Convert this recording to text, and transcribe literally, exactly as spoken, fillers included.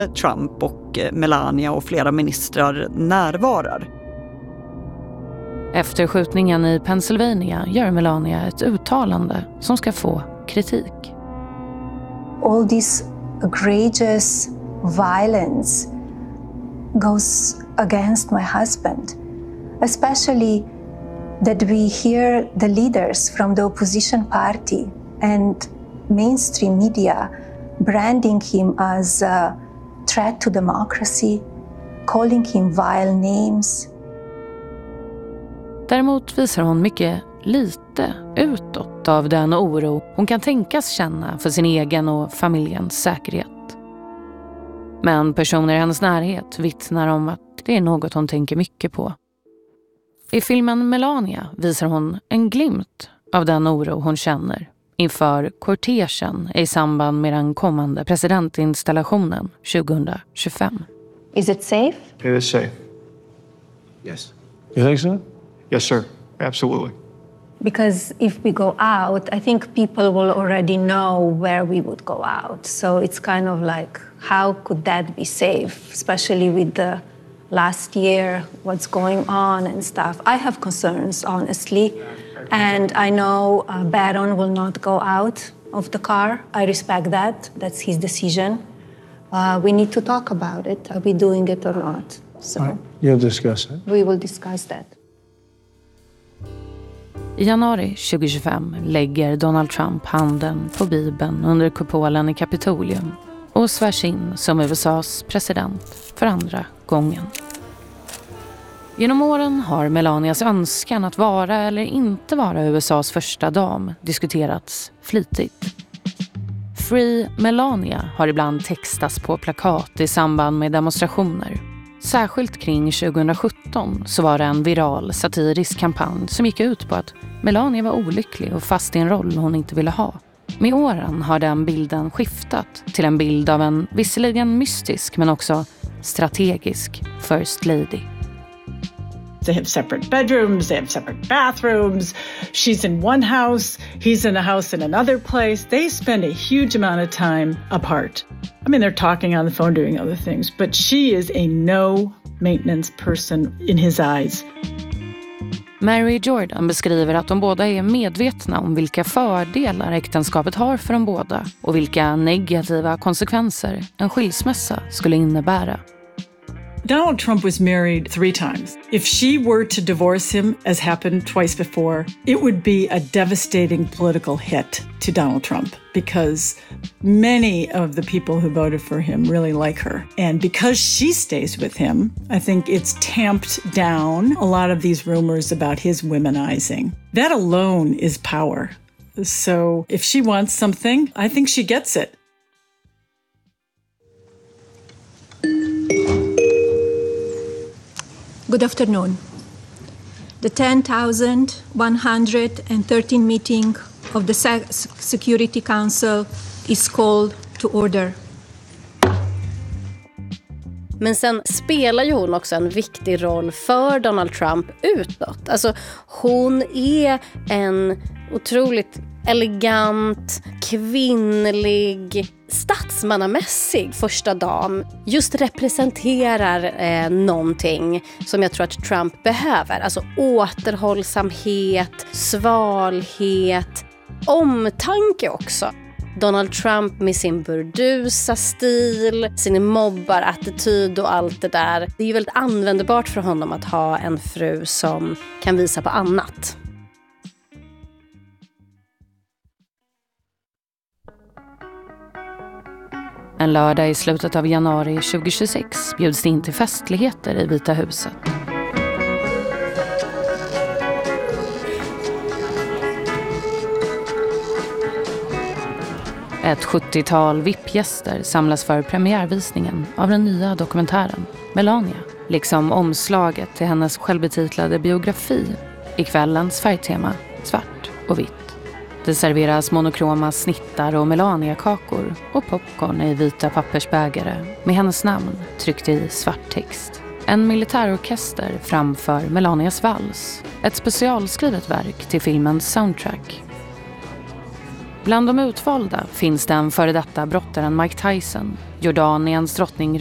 Trump och Melania och flera ministrar närvarar. Efter skjutningen i Pennsylvania gör Melania ett uttalande som ska få kritik. All this egregious violence goes against my husband, especially that we hear the leaders from the opposition party and mainstream media branding him as a threat to democracy, calling him vile names. Däremot visar hon mycket lite utåt av den oro hon kan tänkas känna för sin egen och familjens säkerhet. Men personer i hennes närhet vittnar om att det är något hon tänker mycket på. I filmen Melania visar hon en glimt av den oro hon känner inför kortegen i samband med den kommande presidentinstallationen tjugohundratjugofem. Is it safe? It is safe. Yes. You think so? Yes, sir. Absolutely. Because if we go out, I think people will already know where we would go out. So it's kind of like, how could that be safe, especially with the last year, what's going on and stuff. I have concerns, honestly. And I know uh, Barron will not go out of the car. I respect that. That's his decision. Uh, we need to talk about it. Are we doing it or not? So right. You'll discuss it. We will discuss that. I januari tjugohundratjugofem lägger Donald Trump handen på Bibeln under kupolen i Kapitolium och svärs in som U S A:s president för andra gången. Genom åren har Melanias önskan att vara eller inte vara U S A:s första dam diskuterats flitigt. Free Melania har ibland textats på plakat i samband med demonstrationer. Särskilt kring tjugohundrasjutton så var det en viral satirisk kampanj som gick ut på att Melania var olycklig och fast i en roll hon inte ville ha. Med åren har den bilden skiftat till en bild av en visserligen mystisk men också strategisk First Lady. They have separate bedrooms, they have separate bathrooms. She's in one house, he's in a house in another place. They spend a huge amount of time apart. I mean, they're talking on the phone, doing other things, but she is a no-maintenance person in his eyes. Mary Jordan beskriver att de båda är medvetna om vilka fördelar äktenskapet har för de båda och vilka negativa konsekvenser en skilsmässa skulle innebära. Donald Trump was married three times. If she were to divorce him, as happened twice before, it would be a devastating political hit to Donald Trump because many of the people who voted for him really like her. And because she stays with him, I think it's tamped down a lot of these rumors about his womanizing. That alone is power. So if she wants something, I think she gets it. Good afternoon. The ten thousand one hundred thirteen meeting of the Security Council is called to order. Men sen spelar ju hon också en viktig roll för Donald Trump utåt. Alltså hon är en otroligt elegant, kvinnlig, statsmannamässig första dam. Just representerar eh, någonting som jag tror att Trump behöver. Alltså återhållsamhet, svalhet, omtanke också. Donald Trump med sin burdusa stil, sin mobbarattityd och allt det där. Det är ju väldigt användbart för honom att ha en fru som kan visa på annat. En lördag i slutet av januari tjugohundratjugosex bjuds det in till festligheter i Vita huset. Ett sjuttiotal V I P-gäster samlas för premiärvisningen av den nya dokumentären Melania, liksom omslaget till hennes självbetitlade biografi i kvällens färgtema svart och vitt. Det serveras monokroma snittar och Melania-kakor och popcorn i vita pappersbägare med hennes namn tryckt i svart text. En militärorkester framför Melanias vals, ett specialskrivet verk till filmens soundtrack. Bland de utvalda finns den före detta brottaren Mike Tyson, Jordaniens drottning